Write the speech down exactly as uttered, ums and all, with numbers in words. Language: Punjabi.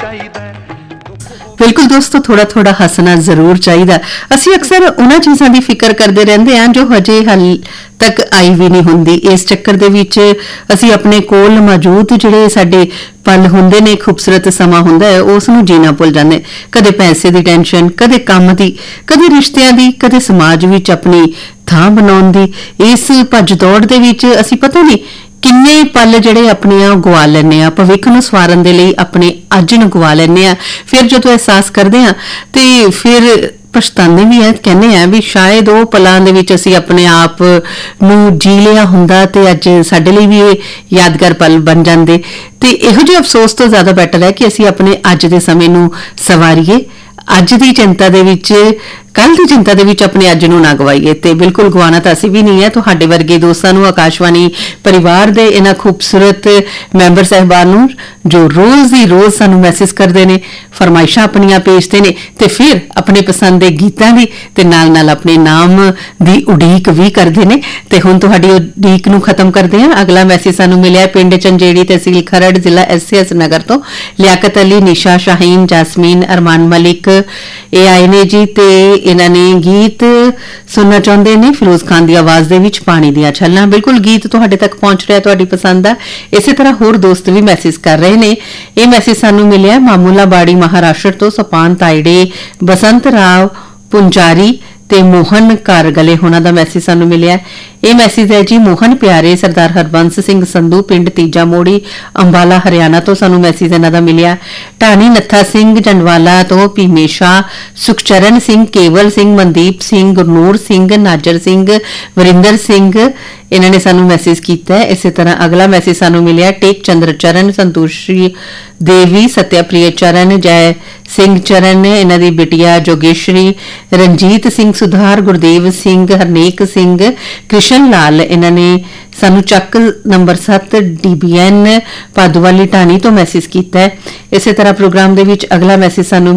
बिल्कुल दोस्तों थोड़ा थोड़ा हसना जरूर चाहिए। ਅਸੀਂ ਅਕਸਰ ਉਹਨਾਂ ਚੀਜ਼ਾਂ ਦੀ ਫਿਕਰ ਕਰਦੇ ਰਹਿੰਦੇ ਹਾਂ ਜੋ ਹਜੇ ਹਾਲ ਤੱਕ ਆਈ ਵੀ ਨਹੀਂ ਹੁੰਦੀ। ਇਸ ਚੱਕਰ ਦੇ ਵਿੱਚ ਅਸੀਂ ਆਪਣੇ ਕੋਲ ਮੌਜੂਦ ਜਿਹੜੇ ਸਾਡੇ ਪਲ ਹੁੰਦੇ ਨੇ, ਖੂਬਸੂਰਤ ਸਮਾਂ ਹੁੰਦਾ ਹੈ, ਉਸ ਨੂੰ ਜੀਣਾ ਭੁੱਲ ਜਾਂਦੇ। ਕਦੇ ਪੈਸੇ ਦੀ ਟੈਨਸ਼ਨ, ਕਦੇ ਕੰਮ ਦੀ, ਕਦੇ ਰਿਸ਼ਤਿਆਂ ਦੀ, ਕਦੇ ਸਮਾਜ ਵਿੱਚ ਆਪਣੀ ਥਾਂ ਬਣਾਉਣ ਦੀ। ਇਸ ਭੱਜ ਦੌੜ ਦੇ ਵਿੱਚ ਅਸੀਂ ਪਤਾ ਨਹੀਂ ਕਿੰਨੇ ਪਲ ਜਿਹੜੇ ਆਪਣੀਆਂ ਗਵਾ ਲੈਂਦੇ ਆ, ਭਵਿੱਖ ਨੂੰ ਸਵਾਰਨ ਦੇ ਲਈ ਆਪਣੇ ਅੱਜ ਨੂੰ ਗਵਾ ਲੈਂਦੇ ਆ। ਫਿਰ ਜਦੋਂ ਅਹਿਸਾਸ ਕਰਦੇ ਆ ਤੇ ਫਿਰ ਪਛਤਾਉਂਦੇ ਵੀ ਆ, ਕਹਿੰਦੇ ਆ ਵੀ ਸ਼ਾਇਦ ਉਹ ਪਲਾਂ ਦੇ ਵਿੱਚ ਅਸੀਂ ਆਪਣੇ ਆਪ ਨੂੰ ਜੀ ਲਿਆ ਹੁੰਦਾ ਤੇ ਅੱਜ ਸਾਡੇ ਲਈ ਵੀ ਇਹ ਯਾਦਗਾਰ ਪਲ ਬਣ ਜਾਂਦੇ। ਤੇ ਇਹੋ ਜਿਹੇ ਅਫਸੋਸ ਤੋਂ ਜ਼ਿਆਦਾ ਬੈਟਰ ਹੈ ਕਿ ਅਸੀਂ ਆਪਣੇ ਅੱਜ ਦੇ ਸਮੇਂ ਨੂੰ ਸਵਾਰੀਏ, ਅੱਜ ਦੀ ਚਿੰਤਾ ਦੇ ਵਿੱਚ, ਕੱਲ ਦੀ ਚਿੰਤਾ ਦੇ ਵਿੱਚ ਆਪਣੇ ਅੱਜ ਨੂੰ ਨਾ ਗਵਾਈਏ। ਤੇ ਬਿਲਕੁਲ ਗਵਾਉਣਾ ਤਾਂ ਅਸੀਂ ਵੀ ਨਹੀਂ ਹੈ। ਤੁਹਾਡੇ ਵਰਗੇ ਦੋਸਤਾਂ ਨੂੰ, ਆਕਾਸ਼ਵਾਣੀ ਪਰਿਵਾਰ ਦੇ ਇਹਨਾਂ ਖੂਬਸੂਰਤ ਮੈਂਬਰ ਸਾਹਿਬਾਨ ਨੂੰ ਜੋ ਰੋਜ਼ ਹੀ ਰੋਜ਼ ਸਾਨੂੰ ਮੈਸੇਜ ਕਰਦੇ ਨੇ, ਫਰਮਾਇਸ਼ਾਂ ਆਪਣੀਆਂ ਭੇਜਦੇ ਨੇ ਤੇ ਫਿਰ ਆਪਣੇ ਪਸੰਦ ਦੇ ਗੀਤਾਂ ਦੀ ਤੇ ਨਾਲ ਨਾਲ ਆਪਣੇ ਨਾਮ ਦੀ ਉਡੀਕ ਵੀ ਕਰਦੇ ਨੇ। ਤੇ ਹੁਣ ਤੁਹਾਡੀ ਉਡੀਕ ਨੂੰ ਖਤਮ ਕਰਦੇ ਹਾਂ। ਅਗਲਾ ਮੈਸੇਜ ਸਾਨੂੰ ਮਿਲਿਆ ਪਿੰਡ ਚੰਜੇੜੀ, ਤਹਿਸੀਲ ਖਰੜ, ਜ਼ਿਲ੍ਹਾ ਐਸ ਐਸ ਨਗਰ ਤੋਂ। ਲਿਆਕਤ ਅਲੀ, ਨਿਸ਼ਾ ਸ਼ਾਹੀਨ, ਜਾਸਮੀਨ, ਅਰਮਾਨ ਮਲਿਕ ਇਹ ਆਏ ਨੇ ਜੀ ਤੇ ਇਹਨਾਂ ਨੇ ਗੀਤ ਸੁਣਨਾ ਚਾਹੁੰਦੇ ਨੇ ਫਿਰੋਜ਼ ਖਾਨ ਦੀ ਆਵਾਜ਼ ਦੇ ਵਿੱਚ, ਪਾਣੀ ਦੀਆਂ ਛੱਲਾਂ। ਬਿਲਕੁਲ ਗੀਤ ਤੁਹਾਡੇ ਤੱਕ ਪਹੁੰਚ ਰਿਹਾ, ਤੁਹਾਡੀ ਪਸੰਦ ਦਾ। ਇਸੇ ਤਰ੍ਹਾਂ ਹੋਰ ਦੋਸਤ ਵੀ ਮੈਸੇਜ ਕਰ ਰਹੇ ਨੇ। ਇਹ ਮੈਸੇਜ ਸਾਨੂੰ ਮਿਲਿਆ ਮਾਮੂਲਾ ਬਾੜੀ, ਮਹਾਰਾਸ਼ਟਰ ਤੋਂ। ਸਪਾਨ ਤਾਇੜੇ, ਬਸੰਤ ਰਾਵ ਪੁੰਜਾਰੀ ਤੇ ਮੋਹਨ ਕਾਰਗਲੇ ਹੋਣਾ ਦਾ ਮੈਸੇਜ ਸਾਨੂੰ ਮਿਲਿਆ। ਇਹ ਮੈਸੇਜ ਹੈ ਜੀ ਮੋਹਨ ਪਿਆਰੇ, ਸਰਦਾਰ ਹਰਬੰਸ ਸਿੰਘ ਸੰਧੂ, ਪਿੰਡ ਤੀਜਾ ਮੋੜੀ, ਅੰਬਾਲਾ, ਹਰਿਆਣਾ ਤੋਂ ਸਾਨੂੰ ਮੈਸੇਜ ਇਹਨਾਂ ਦਾ ਮਿਲਿਆ। ਢਾਣੀ ਨੱਥਾ ਸਿੰਘ, ਜੰਡਵਾਲਾ ਤੋਂ। ਭੀਮੇਸ਼ਾ, ਸੁਖਚਰਨ ਸਿੰਘ, ਕੇਵਲ ਸਿੰਘ, ਮਨਦੀਪ ਸਿੰਘ, ਗੁਰਨੂਰ ਸਿੰਘ, ਨਾਜਰ ਸਿੰਘ, ਵਰਿੰਦਰ ਸਿੰਘ ਇਹਨਾਂ ਨੇ ਸਾਨੂੰ ਮੈਸੇਜ ਕੀਤਾ ਹੈ। ਇਸੇ ਤਰ੍ਹਾਂ ਅਗਲਾ ਮੈਸੇਜ ਸਾਨੂੰ ਮਿਲਿਆ ਟੇਕ ਚੰਦਰ ਚਰਨ, ਸੰਤੋਸ਼ੀ ਦੇਵੀ, ਸਤਿਆਪ੍ਰਿਆ ਚਰਨ, ਜੈ ਸਿੰਘ ਚਰਨ, ਇਹਨਾਂ ਦੀ ਬਿਟਿਆ ਜੋਗੇਸ਼ਰੀ, ਰਣਜੀਤ ਸਿੰਘ, ਸੁਧਾਰ, ਗੁਰਦੇਵ ਸਿੰਘ, ਹਰਨੇਕ ਸਿੰਘ, ਕ੍ਰਿਸ਼ਨ ਲਾਲ ਇਹਨਾਂ ਨੇ ਸਾਨੂੰ ਚੱਕ ਨੰਬਰ ਸੱਤ ਡੀਬੀਐਨ ਪਾਦੂਵਾਲੀ ਢਾਣੀ ਤੋਂ ਮੈਸੇਜ ਕੀਤਾ ਹੈ। ਇਸੇ ਤਰ੍ਹਾਂ ਪ੍ਰੋਗਰਾਮ ਦੇ ਵਿੱਚ ਅਗਲਾ ਮੈਸੇਜ ਸਾਨੂੰ